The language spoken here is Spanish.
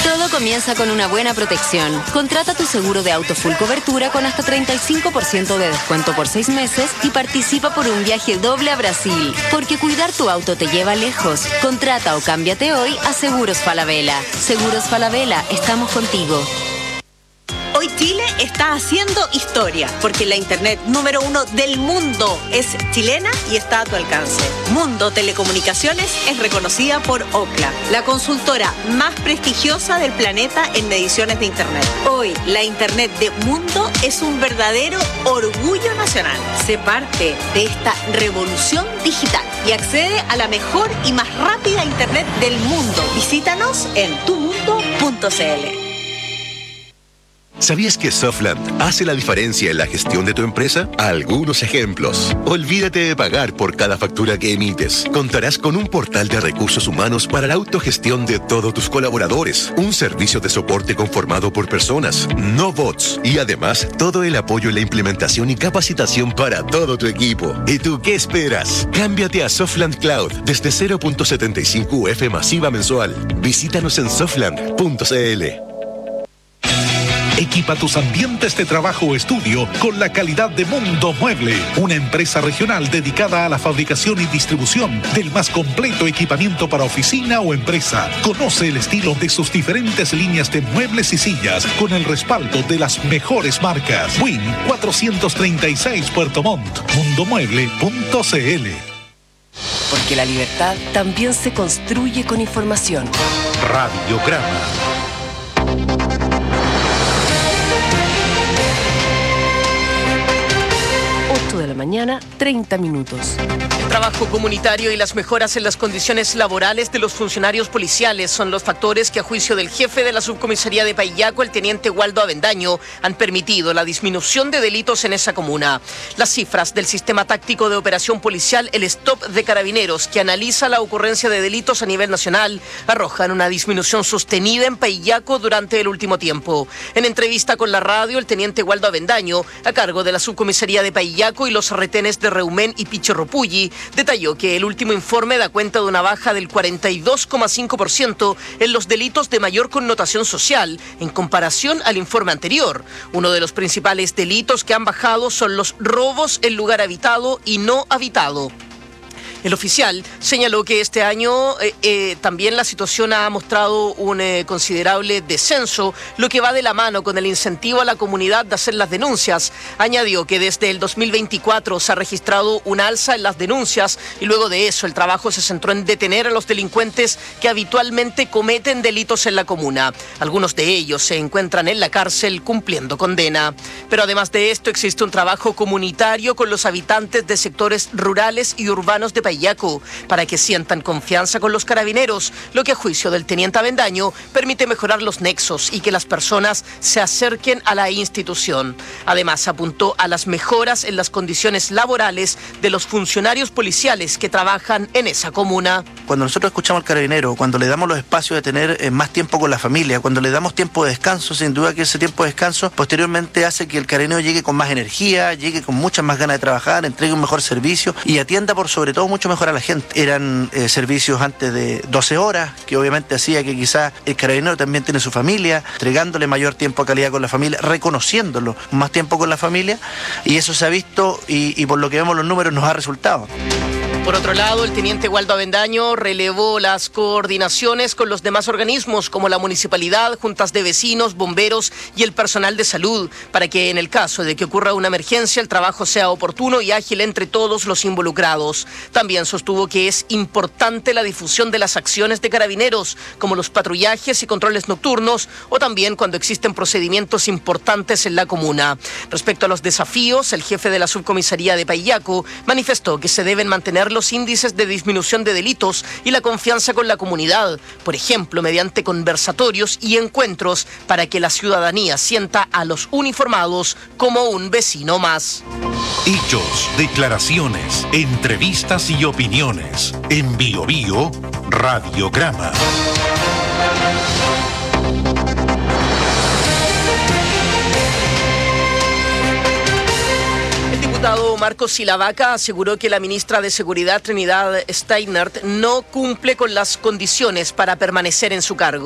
Todo comienza con una buena protección. Contrata tu seguro de auto full cobertura con hasta 35% de descuento por 6 meses y participa por un viaje doble a Brasil. Porque cuidar tu auto te lleva lejos. Contrata o cámbiate hoy a Seguros Falabella. Seguros Falabella, estamos contigo. Hoy Chile está haciendo historia, porque la internet número 1 del mundo es chilena y está a tu alcance. Mundo Telecomunicaciones es reconocida por Ookla, la consultora más prestigiosa del planeta en mediciones de internet. Hoy, la internet de Mundo es un verdadero orgullo nacional. Sé parte de esta revolución digital y accede a la mejor y más rápida internet del mundo. Visítanos en tumundo.cl. ¿Sabías que Softland hace la diferencia en la gestión de tu empresa? Algunos ejemplos. Olvídate de pagar por cada factura que emites. Contarás con un portal de recursos humanos para la autogestión de todos tus colaboradores. Un servicio de soporte conformado por personas, no bots. Y además, todo el apoyo en la implementación y capacitación para todo tu equipo. ¿Y tú qué esperas? Cámbiate a Softland Cloud desde 0.75 UF masiva mensual. Visítanos en softland.cl. Equipa tus ambientes de trabajo o estudio con la calidad de Mundo Mueble, una empresa regional dedicada a la fabricación y distribución del más completo equipamiento para oficina o empresa. Conoce el estilo de sus diferentes líneas de muebles y sillas con el respaldo de las mejores marcas. Win 436 Puerto Montt, mundomueble.cl. Porque la libertad también se construye con información. Radiograma. 8 de la mañana, 30 minutos. El trabajo comunitario y las mejoras en las condiciones laborales de los funcionarios policiales son los factores que, a juicio del jefe de la subcomisaría de Paillaco, el teniente Waldo Avendaño, han permitido la disminución de delitos en esa comuna. Las cifras del sistema táctico de operación policial, el STOP de Carabineros, que analiza la ocurrencia de delitos a nivel nacional, arrojan una disminución sostenida en Paillaco durante el último tiempo. En entrevista con la radio, el teniente Waldo Avendaño, a cargo de la subcomisaría de Paillaco y los retenes de Reumén y Pichirropulli, detalló que el último informe da cuenta de una baja del 42,5% en los delitos de mayor connotación social en comparación al informe anterior. Uno de los principales delitos que han bajado son los robos en lugar habitado y no habitado. El oficial señaló que este año también la situación ha mostrado un considerable descenso, lo que va de la mano con el incentivo a la comunidad de hacer las denuncias. Añadió que desde el 2024 se ha registrado un alza en las denuncias y luego de eso el trabajo se centró en detener a los delincuentes que habitualmente cometen delitos en la comuna. Algunos de ellos se encuentran en la cárcel cumpliendo condena. Pero además de esto existe un trabajo comunitario con los habitantes de sectores rurales y urbanos de Paillaco para que sientan confianza con los carabineros, lo que a juicio del teniente Avendaño permite mejorar los nexos y que las personas se acerquen a la institución. Además, apuntó a las mejoras en las condiciones laborales de los funcionarios policiales que trabajan en esa comuna. Cuando nosotros escuchamos al carabinero, cuando le damos los espacios de tener más tiempo con la familia, cuando le damos tiempo de descanso, sin duda que ese tiempo de descanso posteriormente hace que el carabinero llegue con más energía, llegue con muchas más ganas de trabajar, entregue un mejor servicio y atienda por sobre todo mucho mejor a la gente. Eran servicios antes de 12 horas, que obviamente hacía que quizás el carabinero también tiene su familia, entregándole mayor tiempo de calidad con la familia, reconociéndolo más tiempo con la familia, y eso se ha visto y por lo que vemos los números nos ha resultado. Por otro lado, el teniente Waldo Avendaño relevó las coordinaciones con los demás organismos como la municipalidad, juntas de vecinos, bomberos y el personal de salud, para que en el caso de que ocurra una emergencia el trabajo sea oportuno y ágil entre todos los involucrados. También sostuvo que es importante la difusión de las acciones de carabineros, como los patrullajes y controles nocturnos, o también cuando existen procedimientos importantes en la comuna. Respecto a los desafíos, el jefe de la subcomisaría de Paillaco manifestó que se deben mantener los índices de disminución de delitos y la confianza con la comunidad, por ejemplo, mediante conversatorios y encuentros para que la ciudadanía sienta a los uniformados como un vecino más. Hechos, declaraciones, entrevistas y opiniones. En Bio Bio, Radiograma. El diputado Marcos Silavaca aseguró que la ministra de Seguridad, Trinidad Steinert, no cumple con las condiciones para permanecer en su cargo.